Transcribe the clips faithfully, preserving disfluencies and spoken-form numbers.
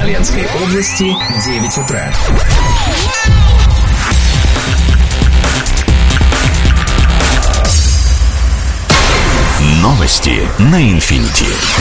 Смоленской области девять утра. Новости на Инфинити.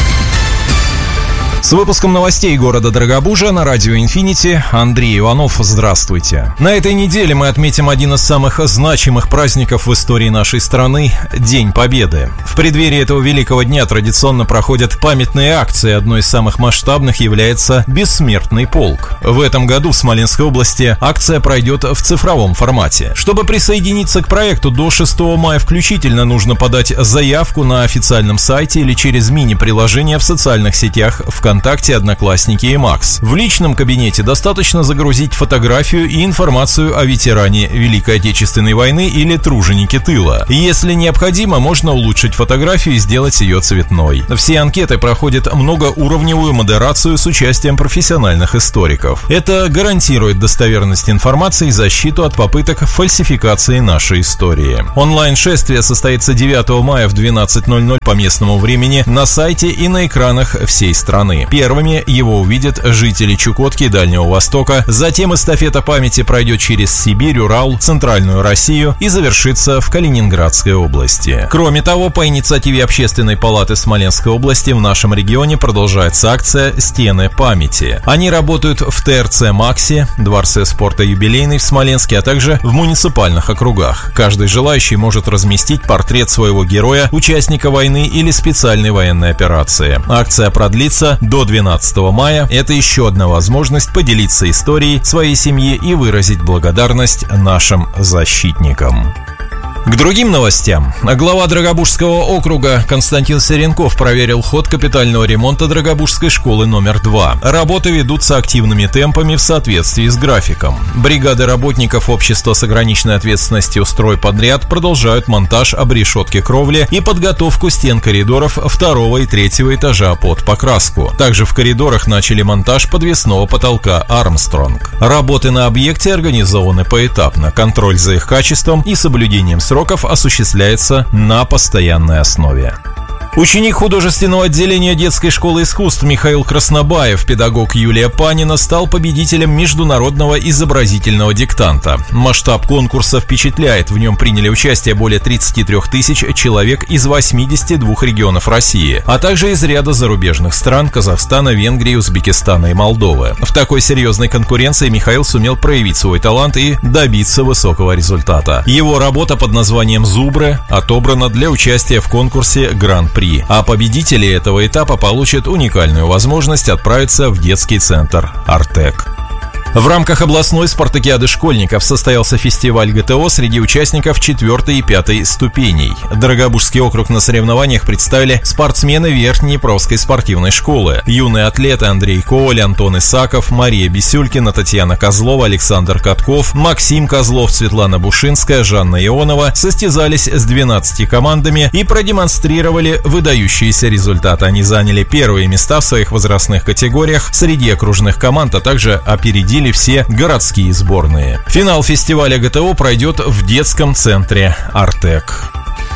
С выпуском новостей города Дорогобужа на радио «Инфинити» Андрей Иванов. Здравствуйте. На этой неделе мы отметим один из самых значимых праздников в истории нашей страны – День Победы. В преддверии этого великого дня традиционно проходят памятные акции. Одной из самых масштабных является «Бессмертный полк». В этом году в Смоленской области акция пройдет в цифровом формате. Чтобы присоединиться к проекту до шестого мая включительно, нужно подать заявку на официальном сайте или через мини-приложение в социальных сетях ВКонтакте, ВКонтакте, Одноклассники и Макс. В личном кабинете достаточно загрузить фотографию и информацию о ветеране Великой Отечественной войны или труженике тыла. Если необходимо, можно улучшить фотографию и сделать ее цветной. Все анкеты проходят многоуровневую модерацию с участием профессиональных историков. Это гарантирует достоверность информации и защиту от попыток фальсификации нашей истории. Онлайн-шествие состоится девятого мая в двенадцать ноль ноль по местному времени на сайте и на экранах всей страны. Первыми его увидят жители Чукотки и Дальнего Востока, затем эстафета памяти пройдет через Сибирь, Урал, Центральную Россию и завершится в Калининградской области. Кроме того, по инициативе Общественной палаты Смоленской области в нашем регионе продолжается акция «Стены памяти». Они работают в ТРЦ «Макси», Дворце спорта «Юбилейный» в Смоленске, а также в муниципальных округах. Каждый желающий может разместить портрет своего героя, участника войны или специальной военной операции. Акция продлится до двенадцатого мая. Это еще одна возможность поделиться историей своей семьи и выразить благодарность нашим защитникам. К другим новостям. Глава Драгобужского округа Константин Серенков проверил ход капитального ремонта Драгобужской школы номер два. Работы ведутся активными темпами в соответствии с графиком. Бригады работников общества с ограниченной ответственностью «Стройподряд» продолжают монтаж обрешетки кровли и подготовку стен коридоров второго и третьего этажа под покраску. Также в коридорах начали монтаж подвесного потолка «Армстронг». Работы на объекте организованы поэтапно. Контроль за их качеством и соблюдением сроков осуществляется на постоянной основе. Ученик художественного отделения детской школы искусств Михаил Краснобаев, педагог Юлия Панина, стал победителем международного изобразительного диктанта. Масштаб конкурса впечатляет. В нем приняли участие более тридцати трёх тысяч человек из восьмидесяти двух регионов России, а также из ряда зарубежных стран – Казахстана, Венгрии, Узбекистана и Молдовы. В такой серьезной конкуренции Михаил сумел проявить свой талант и добиться высокого результата. Его работа под названием «Зубры» отобрана для участия в конкурсе «Гран-при». А победители этого этапа получат уникальную возможность отправиться в детский центр «Артек». В рамках областной спартакиады школьников состоялся фестиваль ГТО среди участников четвертой и пятой ступеней. Дорогобужский округ на соревнованиях представили спортсмены Верхнеднепровской спортивной школы. Юные атлеты Андрей Коваль, Антон Исаков, Мария Бесюлькина, Татьяна Козлова, Александр Катков, Максим Козлов, Светлана Бушинская, Жанна Ионова состязались с двенадцатью командами и продемонстрировали выдающиеся результаты. Они заняли первые места в своих возрастных категориях среди окружных команд, а также опередили все городские сборные. Финал фестиваля ГТО пройдет в детском центре «Артек».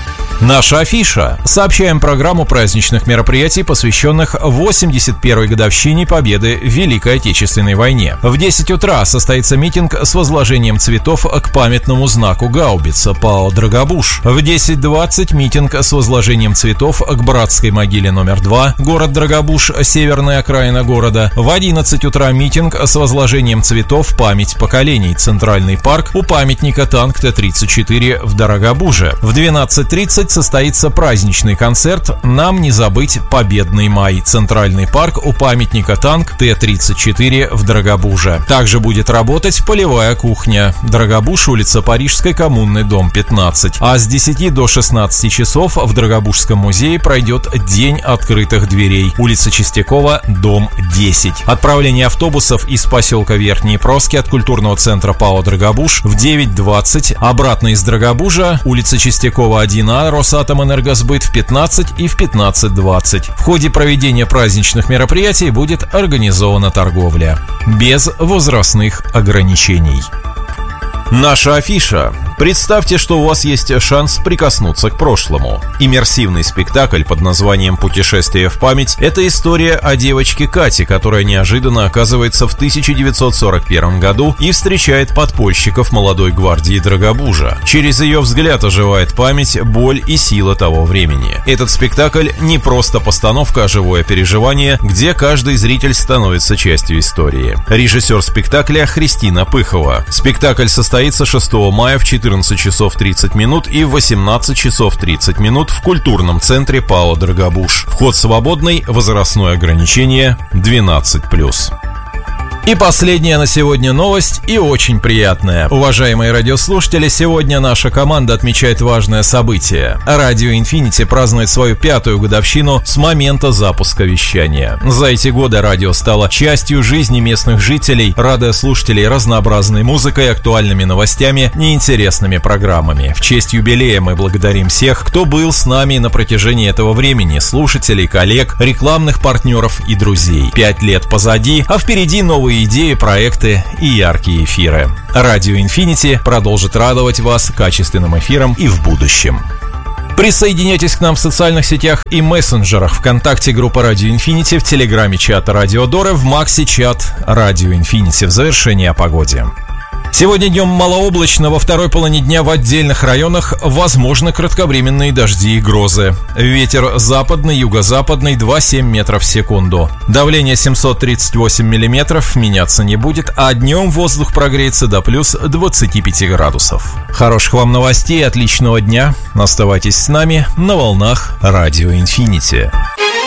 Наша афиша. Сообщаем программу праздничных мероприятий, посвященных восемьдесят первой годовщине победы в Великой Отечественной войне. В десять утра состоится митинг с возложением цветов к памятному знаку гаубица ПАО «Драгобуж». В десять двадцать митинг с возложением цветов к братской могиле номер два, город Драгобуж, северная окраина города. В одиннадцать утра митинг с возложением цветов «Память поколений», центральный парк у памятника танк Т тридцать четыре в Дорогобуже. В двенадцать тридцать состоится праздничный концерт «Нам не забыть Победный май», центральный парк у памятника танк Т тридцать четыре в Дорогобуже. Также будет работать полевая кухня. Дорогобуж, улица Парижской, коммунный, дом пятнадцать. А с десяти до шестнадцати часов в Дорогобужском музее пройдет День открытых дверей. Улица Чистякова, дом десять. Отправление автобусов из поселка Верхнеднепровский от культурного центра ПАО «Драгобуж» в девять двадцать. Обратно из Драгобужа, улица Чистякова, один А, Росатомэнергосбыт в пятнадцать и в пятнадцать двадцать. В ходе проведения праздничных мероприятий будет организована торговля без возрастных ограничений. Наша афиша. Представьте, что у вас есть шанс прикоснуться к прошлому. Иммерсивный спектакль под названием «Путешествие в память» — это история о девочке Кате, которая неожиданно оказывается в тысяча девятьсот сорок первом году и встречает подпольщиков молодой гвардии Драгобужа. Через ее взгляд оживает память, боль и сила того времени. Этот спектакль не просто постановка, а живое переживание, где каждый зритель становится частью истории. Режиссер спектакля Христина Пыхова. Спектакль состоится шестого мая в четырнадцать часов тридцать минут и в восемнадцать часов тридцать минут в культурном центре ПАО «Драгобуж». Вход свободный, возрастное ограничение двенадцать плюс. И последняя на сегодня новость, и очень приятная. Уважаемые радиослушатели, сегодня наша команда отмечает важное событие. Радио Infinity празднует свою пятую годовщину с момента запуска вещания. За эти годы радио стало частью жизни местных жителей, радуя слушателей разнообразной музыкой, актуальными новостями, неинтересными программами. В честь юбилея мы благодарим всех, кто был с нами на протяжении этого времени, слушателей, коллег, рекламных партнеров и друзей. Пять лет позади, а впереди новые идеи, проекты и яркие эфиры. Радио Infinity продолжит радовать вас качественным эфиром и в будущем. Присоединяйтесь к нам в социальных сетях и мессенджерах. ВКонтакте группа Радио Infinity, в Телеграме чата Радио Дора, в Максе чат Радио Infinity. В завершении о погоде. Сегодня днем малооблачно, во второй половине дня в отдельных районах возможны кратковременные дожди и грозы. Ветер западный, юго-западный два целых семь десятых метров в секунду. Давление семьсот тридцать восемь миллиметров, меняться не будет, а днем воздух прогреется до плюс двадцати пяти градусов. Хороших вам новостей, отличного дня. Оставайтесь с нами на волнах Радио Infinity.